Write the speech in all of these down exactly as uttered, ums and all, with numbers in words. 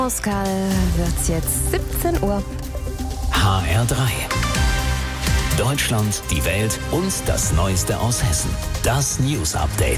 Pascal wird's jetzt siebzehn Uhr. H R drei. Deutschland, die Welt und das Neueste aus Hessen. Das News Update.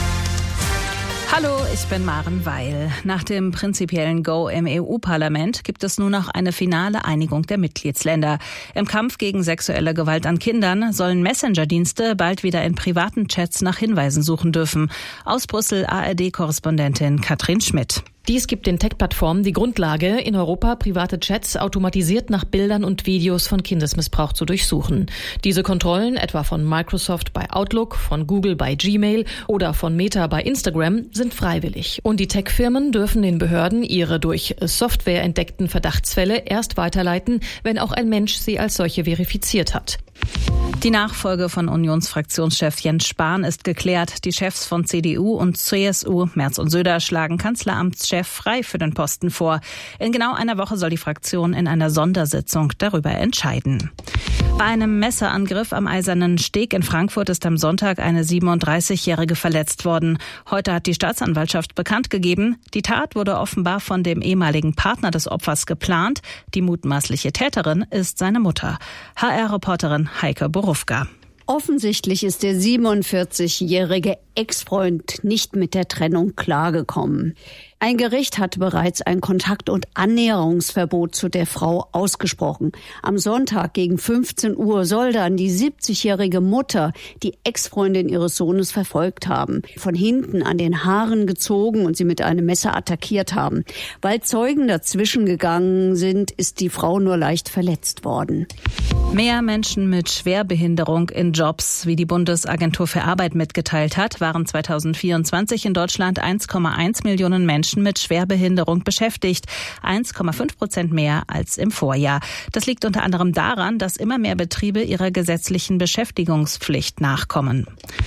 Hallo, ich bin Maren Weil. Nach dem prinzipiellen Go im E U-Parlament gibt es nur noch eine finale Einigung der Mitgliedsländer. Im Kampf gegen sexuelle Gewalt an Kindern sollen Messenger-Dienste bald wieder in privaten Chats nach Hinweisen suchen dürfen. Aus Brüssel A R D-Korrespondentin Katrin Schmidt. Dies gibt den Tech-Plattformen die Grundlage, in Europa private Chats automatisiert nach Bildern und Videos von Kindesmissbrauch zu durchsuchen. Diese Kontrollen, etwa von Microsoft bei Outlook, von Google bei Gmail oder von Meta bei Instagram, sind freiwillig. Und die Tech-Firmen dürfen den Behörden ihre durch Software entdeckten Verdachtsfälle erst weiterleiten, wenn auch ein Mensch sie als solche verifiziert hat. Die Nachfolge von Unionsfraktionschef Jens Spahn ist geklärt. Die Chefs von C D U und C S U, Merz und Söder, schlagen Kanzleramtschef Frey für den Posten vor. In genau einer Woche soll die Fraktion in einer Sondersitzung darüber entscheiden. Bei einem Messerangriff am Eisernen Steg in Frankfurt ist am Sonntag eine siebenunddreißigjährige verletzt worden. Heute hat die Staatsanwaltschaft bekannt gegeben, die Tat wurde offenbar von dem ehemaligen Partner des Opfers geplant. Die mutmaßliche Täterin ist seine Mutter. H R-Reporterin Heike Borufka. Offensichtlich ist der siebenundvierzigjährige Ex-Freund nicht mit der Trennung klargekommen. Ein Gericht hat bereits ein Kontakt- und Annäherungsverbot zu der Frau ausgesprochen. Am Sonntag gegen fünfzehn Uhr soll dann die siebzigjährige Mutter die Ex-Freundin ihres Sohnes verfolgt haben, von hinten an den Haaren gezogen und sie mit einem Messer attackiert haben. Weil Zeugen dazwischen gegangen sind, ist die Frau nur leicht verletzt worden. Mehr Menschen mit Schwerbehinderung in Jobs, wie die Bundesagentur für Arbeit mitgeteilt hat, waren zweitausendvierundzwanzig in Deutschland eins Komma eins Millionen Menschen mit Schwerbehinderung beschäftigt, eins Komma fünf Prozent mehr als im Vorjahr. Das liegt unter anderem daran, dass immer mehr Betriebe ihrer gesetzlichen Beschäftigungspflicht nachkommen.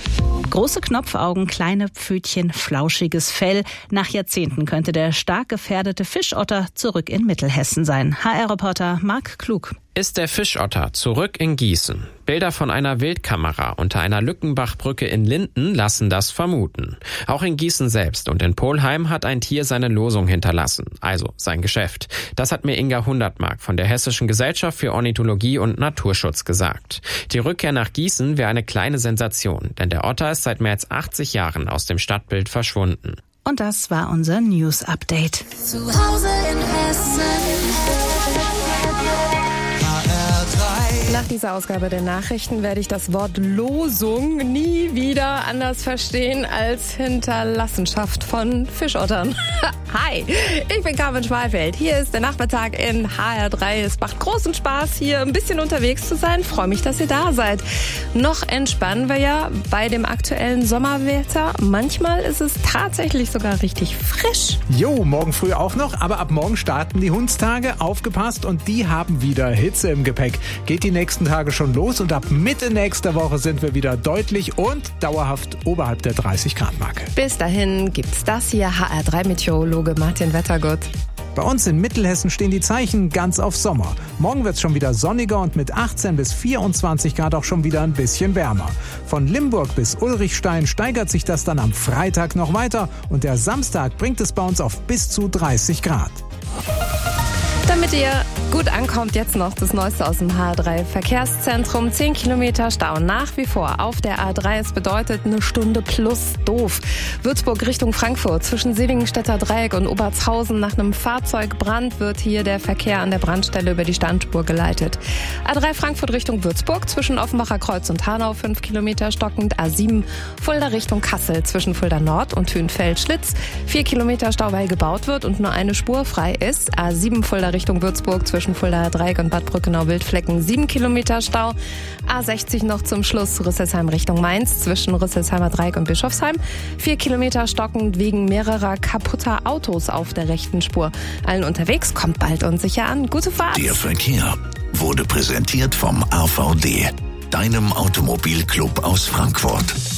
Große Knopfaugen, kleine Pfötchen, flauschiges Fell. Nach Jahrzehnten könnte der stark gefährdete Fischotter zurück in Mittelhessen sein. H R-Reporter Marc Klug. Ist der Fischotter zurück in Gießen? Bilder von einer Wildkamera unter einer Lückenbachbrücke in Linden lassen das vermuten. Auch in Gießen selbst und in Polheim hat ein Tier seine Losung hinterlassen, also sein Geschäft. Das hat mir Inga Hundertmark von der Hessischen Gesellschaft für Ornithologie und Naturschutz gesagt. Die Rückkehr nach Gießen wäre eine kleine Sensation, denn der Otter ist seit mehr als achtzig Jahren aus dem Stadtbild verschwunden. Und das war unser News-Update. Zu Hause in Hessen. Nach dieser Ausgabe der Nachrichten werde ich das Wort Losung nie wieder anders verstehen als Hinterlassenschaft von Fischottern. Hi, ich bin Carmen Schmalfeld. Hier ist der Nachmittag in H R drei. Es macht großen Spaß, hier ein bisschen unterwegs zu sein. Freue mich, dass ihr da seid. Noch entspannen wir ja bei dem aktuellen Sommerwetter. Manchmal ist es tatsächlich sogar richtig frisch. Jo, morgen früh auch noch, aber ab morgen starten die Hundstage. Aufgepasst, und die haben wieder Hitze im Gepäck. Geht die nächsten Tage schon los und ab Mitte nächster Woche sind wir wieder deutlich und dauerhaft oberhalb der dreißig Grad Marke. Bis dahin gibt's das hier. H R drei Meteorologe Martin Wettergott. Bei uns in Mittelhessen stehen die Zeichen ganz auf Sommer. Morgen wird's schon wieder sonniger und mit achtzehn bis vierundzwanzig Grad auch schon wieder ein bisschen wärmer. Von Limburg bis Ulrichstein steigert sich das dann am Freitag noch weiter und der Samstag bringt es bei uns auf bis zu dreißig Grad. Damit ihr gut ankommt, jetzt noch das Neueste aus dem H R drei Verkehrszentrum. zehn Kilometer Stau nach wie vor auf der A drei. Es bedeutet eine Stunde plus doof. Würzburg Richtung Frankfurt zwischen Seligenstädter Dreieck und Obertshausen. Nach einem Fahrzeugbrand wird hier der Verkehr an der Brandstelle über die Standspur geleitet. A drei Frankfurt Richtung Würzburg zwischen Offenbacher Kreuz und Hanau fünf Kilometer stockend. A sieben Fulda Richtung Kassel zwischen Fulda Nord und Hünfeld-Schlitz. vier Kilometer Stau, weil gebaut wird und nur eine Spur frei ist. A sieben Fulda Richtung Würzburg zwischen Fulda Dreieck und Bad Brückenau-Wildflecken sieben Kilometer Stau. A sechzig noch zum Schluss Rüsselsheim Richtung Mainz zwischen Rüsselsheimer Dreieck und Bischofsheim. vier Kilometer stockend wegen mehrerer kaputter Autos auf der rechten Spur. Allen unterwegs, kommt bald und sicher an. Gute Fahrt. Der Verkehr wurde präsentiert vom A V D, deinem Automobilclub aus Frankfurt.